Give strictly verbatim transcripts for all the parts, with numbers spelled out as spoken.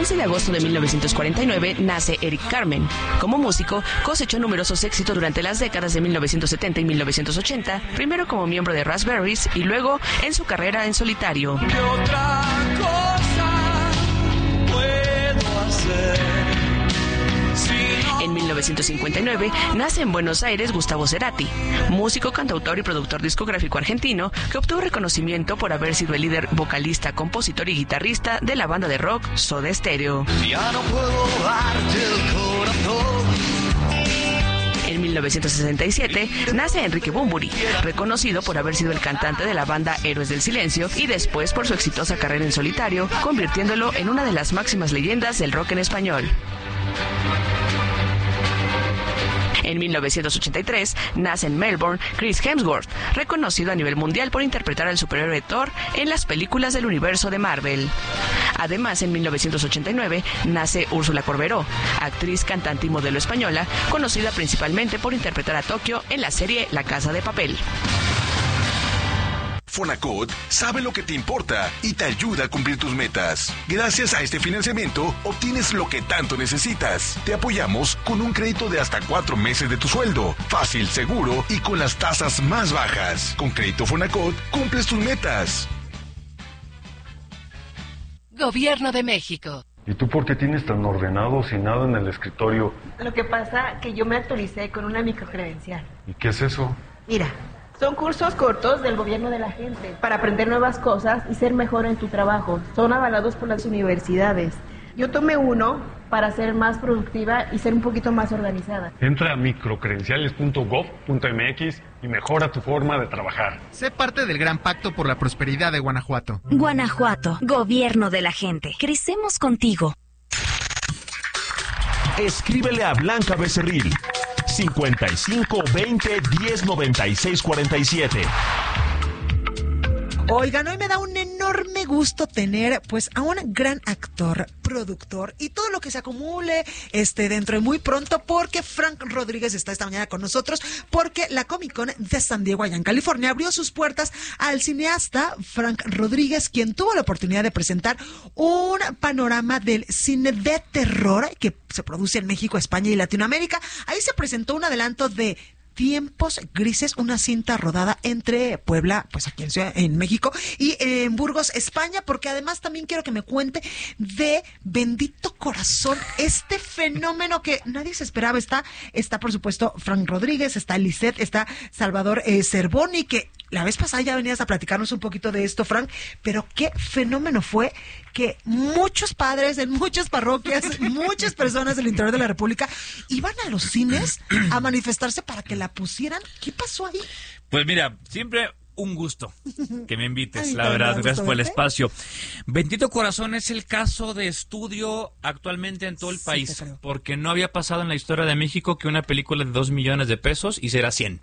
once de agosto de mil novecientos cuarenta y nueve nace Eric Carmen. Como músico, cosechó numerosos éxitos durante las décadas de mil novecientos setenta y mil novecientos ochenta, primero como miembro de Raspberries y luego en su carrera en solitario. ¿Qué otra cosa puedo hacer? En mil novecientos cincuenta y nueve nace en Buenos Aires Gustavo Cerati, músico, cantautor y productor discográfico argentino que obtuvo reconocimiento por haber sido el líder, vocalista, compositor y guitarrista de la banda de rock Soda Stereo. Ya no puedo darte el corazón. En mil novecientos sesenta y siete nace Enrique Bunbury, reconocido por haber sido el cantante de la banda Héroes del Silencio y después por su exitosa carrera en solitario, convirtiéndolo en una de las máximas leyendas del rock en español. En mil novecientos ochenta y tres nace en Melbourne Chris Hemsworth, reconocido a nivel mundial por interpretar al superhéroe Thor en las películas del universo de Marvel. Además, en mil novecientos ochenta y nueve nace Úrsula Corberó, actriz, cantante y modelo española, conocida principalmente por interpretar a Tokio en la serie La Casa de Papel. Fonacot sabe lo que te importa y te ayuda a cumplir tus metas. Gracias a este financiamiento, obtienes lo que tanto necesitas. Te apoyamos con un crédito de hasta cuatro meses de tu sueldo. Fácil, seguro y con las tasas más bajas. Con Crédito Fonacot, cumples tus metas. Gobierno de México. ¿Y tú por qué tienes tan ordenado sin nada en el escritorio? Lo que pasa que yo me actualicé con una microcredencial. ¿Y qué es eso? Mira, son cursos cortos del gobierno de la gente para aprender nuevas cosas y ser mejor en tu trabajo. Son avalados por las universidades. Yo tomé uno para ser más productiva y ser un poquito más organizada. Entra a microcredenciales punto gov punto m x y mejora tu forma de trabajar. Sé parte del Gran Pacto por la Prosperidad de Guanajuato. Guanajuato, gobierno de la gente. Crecemos contigo. Escríbele a Blanca Becerril. cincuenta y cinco veinte diez noventa y seis cuarenta y siete. Oigan, hoy me da un enorme gusto tener pues a un gran actor, productor y todo lo que se acumule este dentro de muy pronto, porque Frank Rodríguez está esta mañana con nosotros, porque la Comic Con de San Diego allá en California abrió sus puertas al cineasta Frank Rodríguez, quien tuvo la oportunidad de presentar un panorama del cine de terror que se produce en México, España y Latinoamérica. Ahí se presentó un adelanto de Tiempos Grises, una cinta rodada entre Puebla, pues aquí en, Ciudad, en México, y en Burgos, España, porque además también quiero que me cuente de Bendito Corazón, este fenómeno que nadie se esperaba. Está, está por supuesto Frank Rodríguez, está Lisette, está Salvador eh, Cervoni, que la vez pasada ya venías a platicarnos un poquito de esto, Frank, pero qué fenómeno fue que muchos padres en muchas parroquias, muchas personas del interior de la República iban a los cines a manifestarse para que la pusieran. ¿Qué pasó ahí? Pues mira, siempre un gusto que me invites, Ay, la verdad, gracias por el verte. espacio. Bendito Corazón es el caso de estudio actualmente en todo el Sí, país, te creo. porque no había pasado en la historia de México que una película de dos millones de pesos hiciera cien.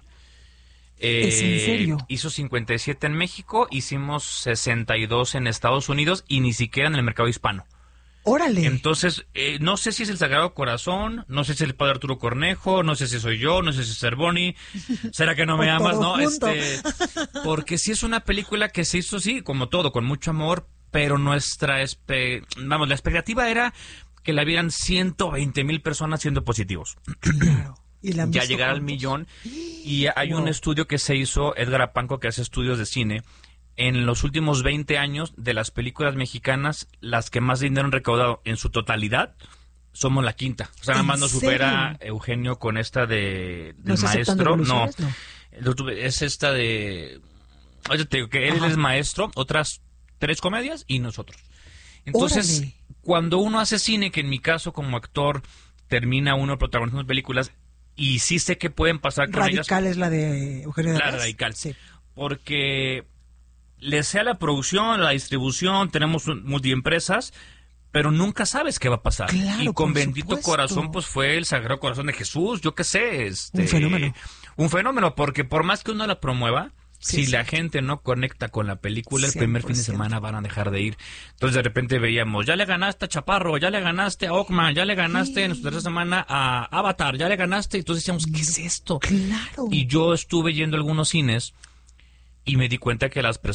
Eh, ¿Es en serio? Hizo cincuenta y siete en México, hicimos sesenta y dos en Estados Unidos y ni siquiera en el mercado hispano. Órale. Entonces, eh, no sé si es el Sagrado Corazón, no sé si es el Padre Arturo Cornejo, no sé si soy yo, no sé si es Cervoni, ¿será que no me O amas? todo No, junto. este, porque sí es una película que se hizo, sí, como todo, con mucho amor, pero nuestra, espe- vamos, la expectativa era que la vieran ciento veinte mil personas siendo positivos. Claro. ¿Y la han Ya visto llegar al cuántos? millón, y hay Wow. un estudio que se hizo, Edgar Apanco, que hace estudios de cine. En los últimos veinte años, de las películas mexicanas, las que más dinero han recaudado en su totalidad, somos la quinta. O sea, nada ¿En más nos supera serio? Eugenio con esta de del ¿No se aceptan maestro. No, devoluciones? No. es esta de... Oye, te digo que él Ajá. es maestro, otras tres comedias y nosotros. Entonces, Órale. cuando uno hace cine, que en mi caso como actor termina uno protagonizando películas, y sí sé que pueden pasar con ellas... Radical es la de Eugenio La Derbez. Radical. Sí. Porque le sea la producción, la distribución, tenemos un- multiempresas, pero nunca sabes qué va a pasar. Claro, y con por Bendito supuesto. Corazón, pues fue el Sagrado Corazón de Jesús, yo qué sé. Este, Un fenómeno. Un fenómeno, porque por más que uno la promueva, Sí, si sí. la gente no conecta con la película, el cien por primer fin de ciento. semana van a dejar de ir. Entonces de repente veíamos, ya le ganaste a Chaparro, ya le ganaste a Ockman, ya le ganaste en su tercera semana a Avatar, ya le ganaste. Entonces decíamos, ¿qué es esto? Claro. Y yo estuve yendo a algunos cines y me di cuenta que las personas